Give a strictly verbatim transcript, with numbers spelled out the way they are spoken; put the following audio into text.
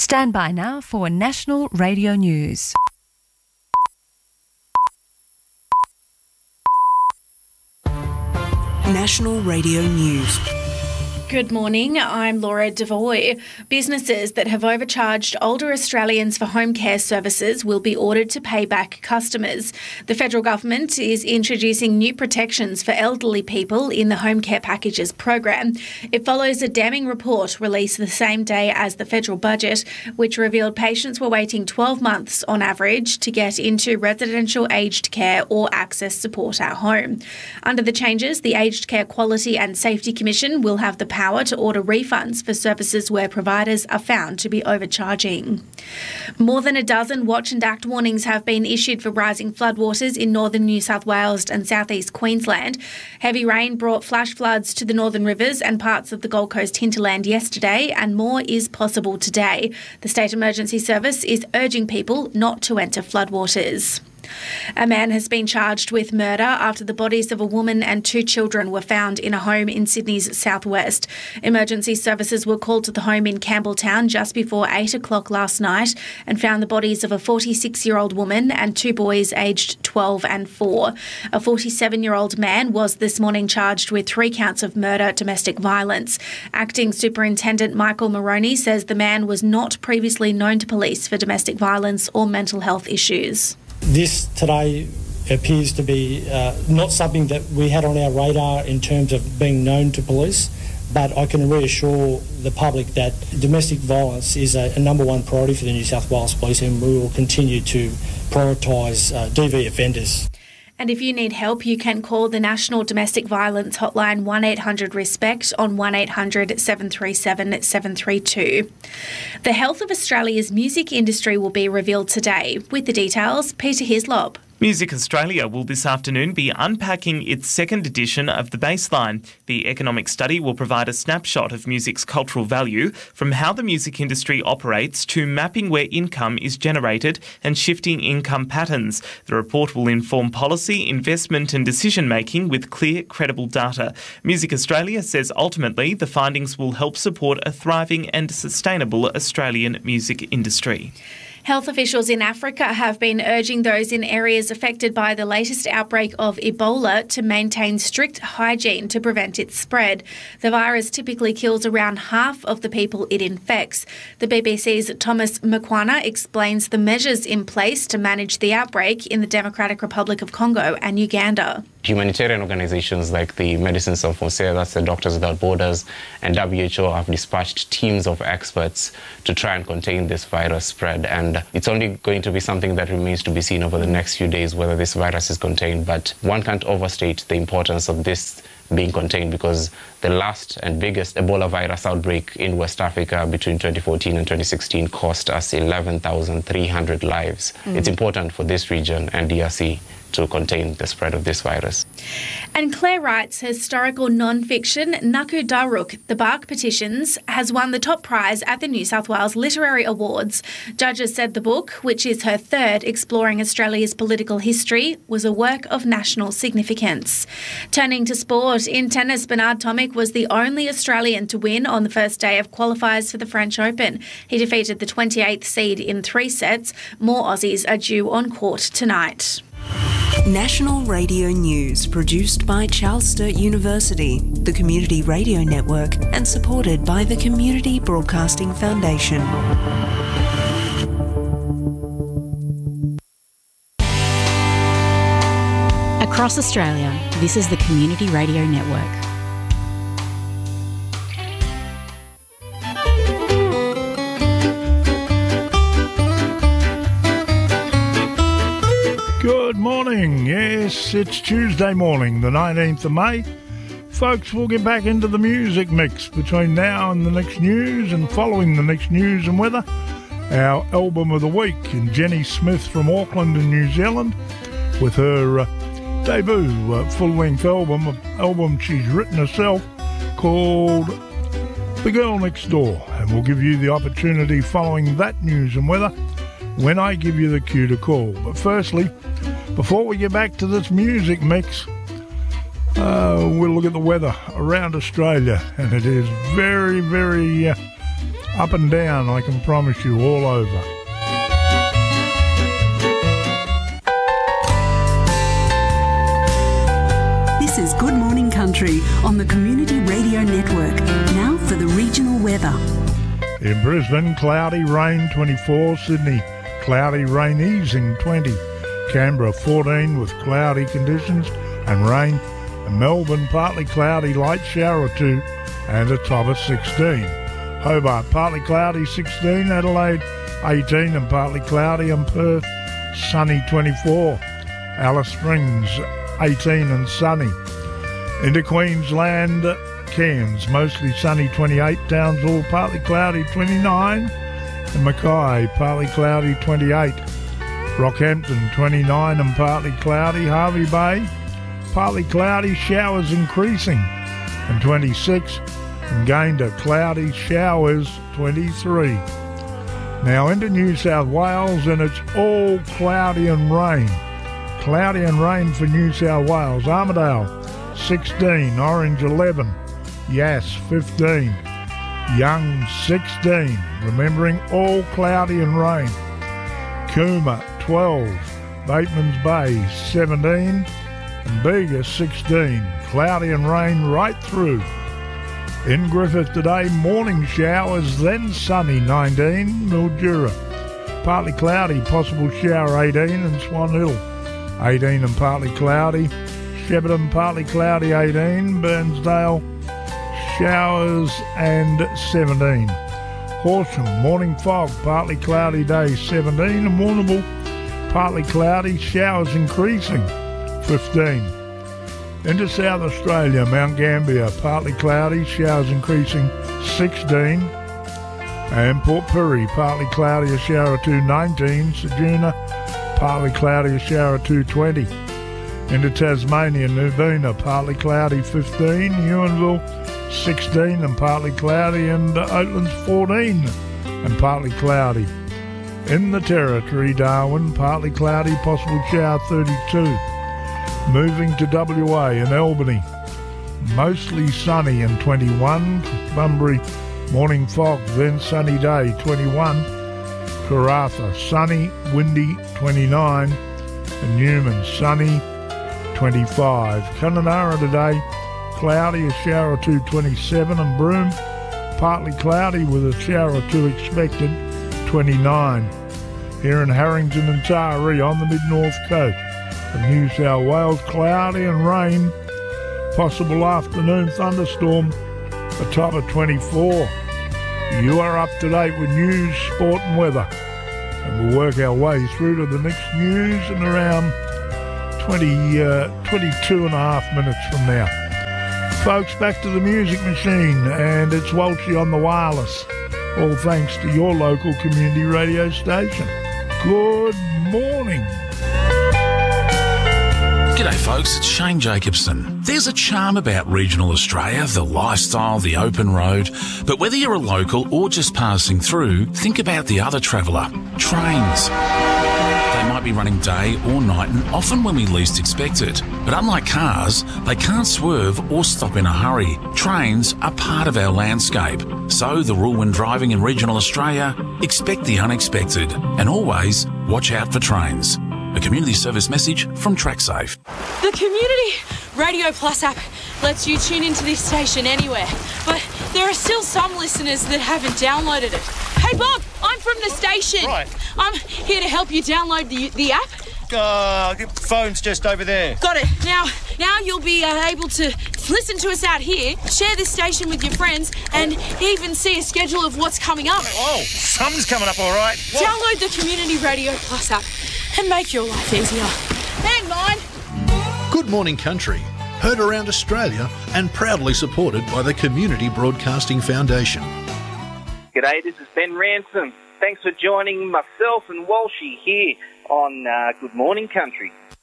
Stand by now for National Radio News. National Radio News. Good morning, I'm Laura Devoy. Businesses that have overcharged older Australians for home care services will be ordered to pay back customers. The federal government is introducing new protections for elderly people in the Home Care Packages program. It follows a damning report released the same day as the federal budget, which revealed patients were waiting twelve months on average to get into residential aged care or access support at home. Under the changes, the Aged Care Quality and Safety Commission will have the power power to order refunds for services where providers are found to be overcharging. More than a dozen watch and act warnings have been issued for rising floodwaters in northern New South Wales and southeast Queensland. Heavy rain brought flash floods to the northern rivers and parts of the Gold Coast hinterland yesterday, and more is possible today. The State Emergency Service is urging people not to enter floodwaters. A man has been charged with murder after the bodies of a woman and two children were found in a home in Sydney's southwest. Emergency services were called to the home in Campbelltown just before eight o'clock last night and found the bodies of a forty-six-year-old woman and two boys aged twelve and four. A forty-seven-year-old man was this morning charged with three counts of murder, domestic violence. Acting Superintendent Michael Moroney says the man was not previously known to police for domestic violence or mental health issues. This today appears to be uh, not something that we had on our radar in terms of being known to police, but I can reassure the public that domestic violence is a, a number one priority for the New South Wales Police, and we will continue to prioritise uh, D V offenders. And if you need help, you can call the National Domestic Violence Hotline one eight hundred RESPECT on one eight hundred seven three seven seven three two. The health of Australia's music industry will be revealed today. With the details, Peter Hislop. Music Australia will this afternoon be unpacking its second edition of The Baseline. The economic study will provide a snapshot of music's cultural value, from how the music industry operates to mapping where income is generated and shifting income patterns. The report will inform policy, investment and decision-making with clear, credible data. Music Australia says ultimately the findings will help support a thriving and sustainable Australian music industry. Health officials in Africa have been urging those in areas affected by the latest outbreak of Ebola to maintain strict hygiene to prevent its spread. The virus typically kills around half of the people it infects. The B B C's Thomas Mkwana explains the measures in place to manage the outbreak in the Democratic Republic of Congo and Uganda. Humanitarian organizations like the Medicines Sans Frontières, that's the Doctors Without Borders, and W H O have dispatched teams of experts to try and contain this virus spread. And it's only going to be something that remains to be seen over the next few days whether this virus is contained. But one can't overstate the importance of this being contained, because the last and biggest Ebola virus outbreak in West Africa between twenty fourteen and twenty sixteen cost us eleven thousand three hundred lives. Mm. It's important for this region and D R C to contain the spread of this virus. And Claire Wright's historical non-fiction Naku Daruk, The Bark Petitions, has won the top prize at the New South Wales Literary Awards. Judges said the book, which is her third exploring Australia's political history, was a work of national significance. Turning to sport, in tennis, Bernard Tomic was the only Australian to win on the first day of qualifiers for the French Open. He defeated the twenty-eighth seed in three sets. More Aussies are due on court tonight. National Radio News, produced by Charles Sturt University, the Community Radio Network, and supported by the Community Broadcasting Foundation. Across Australia, this is the Community Radio Network. Good morning. Yes, it's Tuesday morning, the nineteenth of May. Folks, we'll get back into the music mix between now and the next news, and following the next news and weather, our album of the week, and Jenny Smith from Auckland in New Zealand with her uh, debut uh, full-length album, an album she's written herself called The Girl Next Door. And we'll give you the opportunity following that news and weather when I give you the cue to call. But firstly, before we get back to this music mix, uh, we'll look at the weather around Australia, and it is very, very uh, Up and down, I can promise you, all over. This is Good Morning Country on the Community Radio Network. Now for the regional weather. In Brisbane, cloudy, rain twenty-four. Sydney, cloudy, rain easing twenty. Canberra, fourteen with cloudy conditions and rain. And Melbourne, partly cloudy, light shower or two and a top of sixteen. Hobart, partly cloudy, sixteen. Adelaide, eighteen and partly cloudy. And Perth, sunny, twenty-four. Alice Springs, eighteen and sunny. Into Queensland, Cairns, mostly sunny, twenty-eight. Townsville, partly cloudy, twenty-nine. And Mackay, partly cloudy, twenty-eight. Rockhampton, twenty-nine and partly cloudy. Hervey Bay, partly cloudy, showers increasing, and twenty-six. And Gayndah, cloudy, showers, twenty-three. Now into New South Wales, and it's all cloudy and rain. Cloudy and rain for New South Wales. Armidale, sixteen. Orange, eleven. Yass, fifteen. Young, sixteen. Remembering all cloudy and rain. Cooma, twelve. Bateman's Bay, seventeen. And Bega, sixteen. Cloudy and rain right through. In Griffith today, morning showers, then sunny, nineteen. Mildura, partly cloudy, possible shower, eighteen. And Swan Hill, eighteen and partly cloudy. Shepparton, partly cloudy, eighteen. Burnsdale, showers and seventeen. Horsham, morning fog, partly cloudy day, seventeen. And Warrnambool, partly cloudy, showers increasing, fifteen. Into South Australia, Mount Gambier, partly cloudy, showers increasing, sixteen. And Port Pirie, partly cloudy, a shower or two, nineteen. Ceduna, partly cloudy, a shower or two, twenty. Into Tasmania, Nubina, partly cloudy, fifteen. Ewanville, sixteen and partly cloudy. And Oatlands, fourteen and partly cloudy. In the Territory, Darwin, partly cloudy, possible shower, thirty-two. Moving to W A and Albany, mostly sunny and twenty-one. Bunbury, morning fog, then sunny day, twenty-one. Karratha, sunny, windy, twenty-nine. And Newman, sunny, twenty-five. Kununurra today, cloudy, a shower or two, twenty-seven. And Broome, partly cloudy with a shower or two expected, twenty-nine. Here in Harrington and Taree on the mid-north coast of New South Wales, cloudy and rain, possible afternoon thunderstorm, a top of twenty-four. You are up to date with news, sport and weather, and we'll work our way through to the next news in around twenty, uh, twenty-two and a half minutes from now. Folks, back to the music machine, and it's Walshy on the wireless, all thanks to your local community radio station. Good morning. G'day folks, it's Shane Jacobson. There's a charm about regional Australia, the lifestyle, the open road, but whether you're a local or just passing through, think about the other traveller, trains. They might be running day or night and often when we least expect it. But unlike cars, they can't swerve or stop in a hurry. Trains are part of our landscape. So the rule when driving in regional Australia, expect the unexpected and always watch out for trains. A community service message from TrackSafe. The Community Radio Plus app lets you tune into this station anywhere, but there are still some listeners that haven't downloaded it. Hey Bob, I'm from the station. Right. I'm here to help you download the the app. Uh, the phone's just over there. Got it. Now, now you'll be uh, able to listen to us out here, share this station with your friends, and even see a schedule of what's coming up. Oh, something's coming up, all right. What? Download the Community Radio Plus app and make your life easier. And mine. Good Morning Country, heard around Australia and proudly supported by the Community Broadcasting Foundation. G'day, this is Ben Ransom. Thanks for joining myself and Walshy here on uh, Good Morning Country.